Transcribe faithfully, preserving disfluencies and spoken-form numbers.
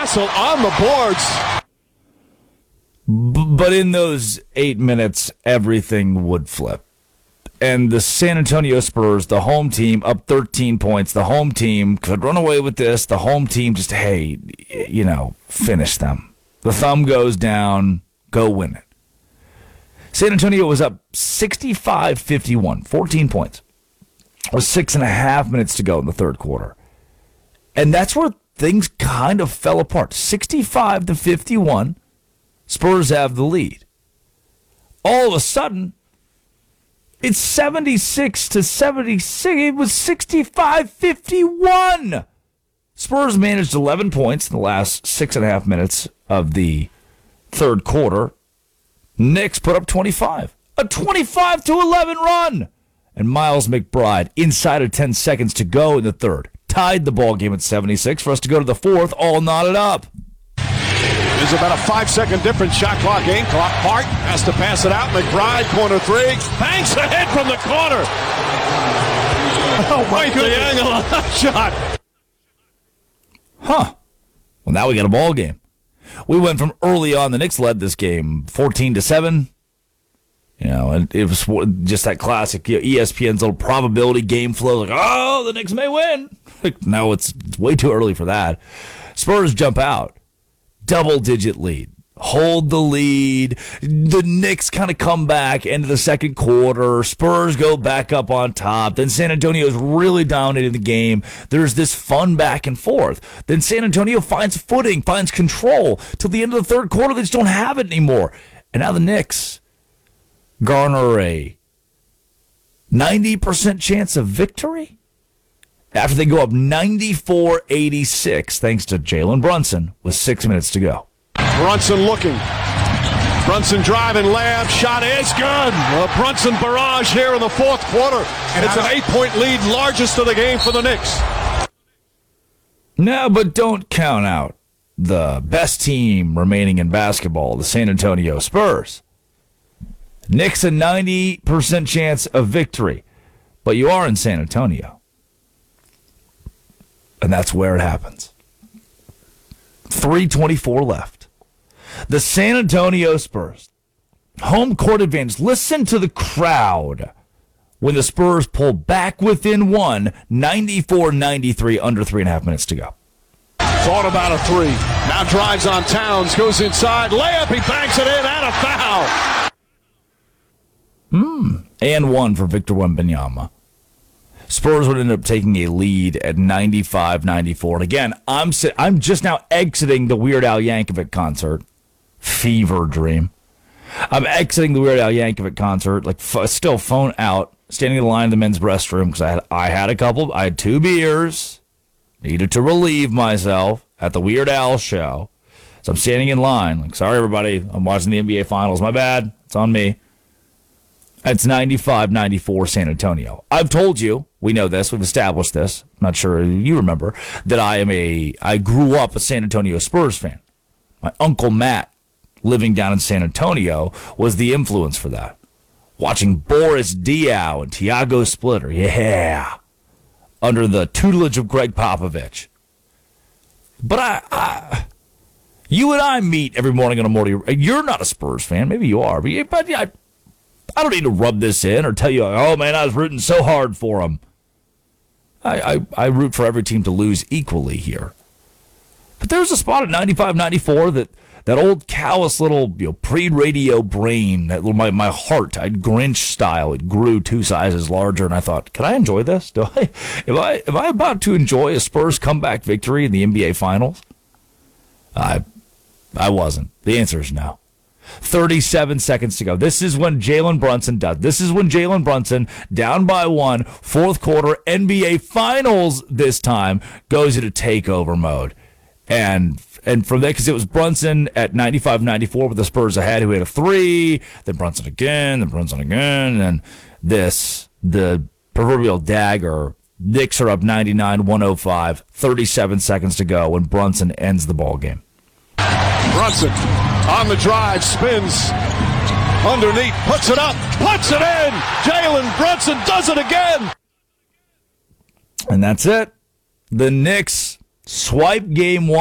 Vassell on the boards. B- but in those eight minutes, everything would flip. And the San Antonio Spurs, the home team, up thirteen points. The home team could run away with this. The home team just, hey, you know, finish them. The thumb goes down. Go win it. San Antonio was up sixty-five fifty-one, fourteen points. With six and a half minutes to go in the third quarter. And that's where things kind of fell apart. sixty-five to fifty-one, Spurs have the lead. All of a sudden, it's seventy-six to seventy-six. It was sixty-five fifty-one. Spurs managed eleven points in the last six and a half minutes of the third quarter. Knicks put up twenty-five. A twenty-five to eleven run. And Miles McBride, inside of ten seconds to go in the third, tied the ball game at seventy-six for us to go to the fourth, all knotted up. There's about a five-second difference. Shot clock, game clock. Hart has to pass it out. McBride, corner three. Banks ahead from the corner. Oh, my right goodness. The angle on that shot. Huh. Well, now we got a ball game. We went from early on, the Knicks led this game fourteen to seven. You know, and it was just that classic, you know, E S P N's little probability game flow. Like, oh, the Knicks may win. Like, no, it's, it's way too early for that. Spurs jump out. Double-digit lead. Hold the lead. The Knicks kind of come back into the second quarter. Spurs go back up on top. Then San Antonio's really dominating the game. There's this fun back and forth. Then San Antonio finds footing, finds control. Till the end of the third quarter, they just don't have it anymore. And now the Knicks garner a ninety percent chance of victory after they go up ninety-four eighty-six thanks to Jalen Brunson with six minutes to go. Brunson looking. Brunson driving, layup, shot is good. A Brunson barrage here in the fourth quarter. And it's an eight-point lead, largest of the game for the Knicks. No, but don't count out the best team remaining in basketball, the San Antonio Spurs. Knicks a ninety percent chance of victory, but you are in San Antonio. And that's where it happens. three twenty-four left. The San Antonio Spurs, home court advantage. Listen to the crowd when the Spurs pull back within one, ninety-four ninety-three, under three and a half minutes to go. Thought about a three. Now drives on Towns, goes inside. Layup, he banks it in, and a foul. Hmm. And one for Victor Wembanyama. Spurs would end up taking a lead at ninety-five ninety-four. And again, I'm I'm just now exiting the Weird Al Yankovic concert. Fever dream. I'm exiting the Weird Al Yankovic concert, like f- still phone out, standing in the line in the men's restroom because I had, I had a couple, I had two beers, needed to relieve myself at the Weird Al show. So I'm standing in line, like, sorry everybody, I'm watching the N B A Finals. My bad. It's on me. It's ninety-five ninety-four San Antonio. I've told you, we know this, we've established this, I'm not sure you remember, that I am a, I grew up a San Antonio Spurs fan. My Uncle Matt, living down in San Antonio, was the influence for that. Watching Boris Diaw and Tiago Splitter, yeah, under the tutelage of Greg Popovich. But I, I you and I meet every morning on a morning. You're not a Spurs fan, maybe you are, but, but yeah, I don't need to rub this in or tell you, oh, man, I was rooting so hard for them. I, I, I root for every team to lose equally here. But there's a spot at ninety-five ninety-four that that old callous little, you know, pre-radio brain, that little, my, my heart, I Grinch style, it grew two sizes larger, and I thought, can I enjoy this? Do I, am I, am I about to enjoy a Spurs comeback victory in the N B A Finals? I, I wasn't. The answer is no. thirty-seven seconds to go. This is when Jalen Brunson does. This is when Jalen Brunson, down by one, fourth quarter, N B A Finals this time, goes into takeover mode. And and from there, because it was Brunson at ninety-five ninety-four with the Spurs ahead, who had a three, then Brunson again, then Brunson again, and this, the proverbial dagger. Knicks are up ninety-nine one oh five, thirty-seven seconds to go when Brunson ends the ball game. Brunson on the drive, spins underneath, puts it up, puts it in. Jalen Brunson does it again. And that's it. The Knicks swipe game one.